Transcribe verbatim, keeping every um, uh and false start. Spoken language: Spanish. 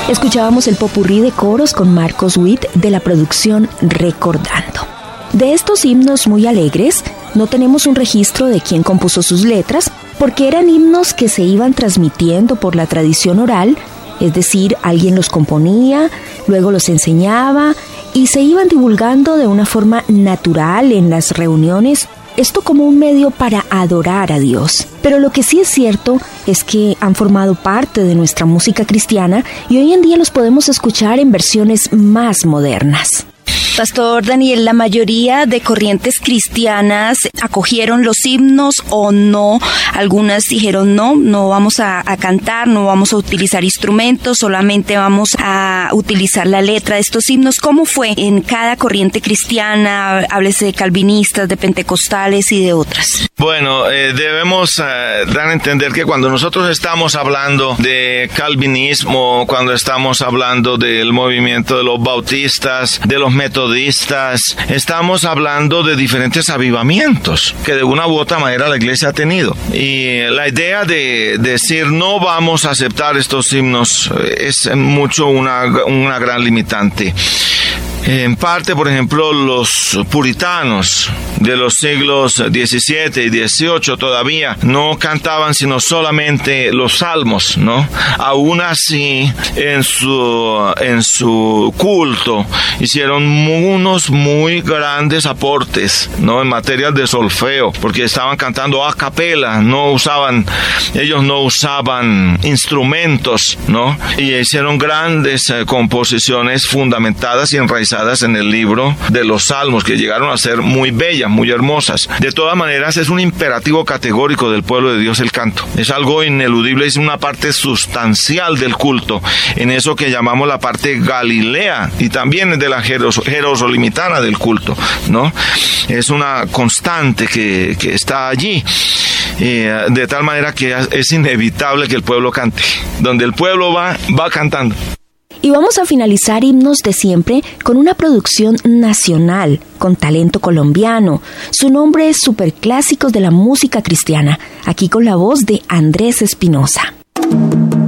Escuchábamos el popurrí de coros con Marcos Witt de la producción Recordando. De estos himnos muy alegres, no tenemos un registro de quién compuso sus letras, porque eran himnos que se iban transmitiendo por la tradición oral, es decir, alguien los componía, luego los enseñaba y se iban divulgando de una forma natural en las reuniones, esto como un medio para adorar a Dios. Pero lo que sí es cierto es que han formado parte de nuestra música cristiana y hoy en día los podemos escuchar en versiones más modernas. Pastor Daniel, ¿la mayoría de corrientes cristianas acogieron los himnos o no? Algunas dijeron no, no vamos a, a cantar, no vamos a utilizar instrumentos, solamente vamos a utilizar la letra de estos himnos. ¿Cómo fue en cada corriente cristiana? Háblese de calvinistas, de pentecostales y de otras. Bueno, eh, debemos eh, dar a entender que cuando nosotros estamos hablando de calvinismo, cuando estamos hablando del movimiento de los bautistas, de los metodistas, estamos hablando de diferentes avivamientos que de una u otra manera la iglesia ha tenido. Y la idea de decir no vamos a aceptar estos himnos es mucho una, una gran limitante. En parte, por ejemplo, los puritanos de los siglos diecisiete y dieciocho todavía no cantaban sino solamente los salmos, ¿no? Aún así, en su, en su culto hicieron unos muy grandes aportes, ¿no? En materia de solfeo, porque estaban cantando a capela, no usaban, ellos no usaban instrumentos, ¿no? Y hicieron grandes eh, composiciones fundamentadas y enraizadas en el libro de los Salmos, que llegaron a ser muy bellas, muy hermosas. De todas maneras, es un imperativo categórico del pueblo de Dios el canto. Es algo ineludible, es una parte sustancial del culto, en eso que llamamos la parte galilea, y también de la jeros, jerosolimitana del culto, ¿no? Es una constante que, que está allí. Eh, de tal manera que es inevitable que el pueblo cante. Donde el pueblo va, va cantando. Y vamos a finalizar Himnos de Siempre con una producción nacional, con talento colombiano. Su nombre es Superclásicos de la Música Cristiana, aquí con la voz de Andrés Espinosa.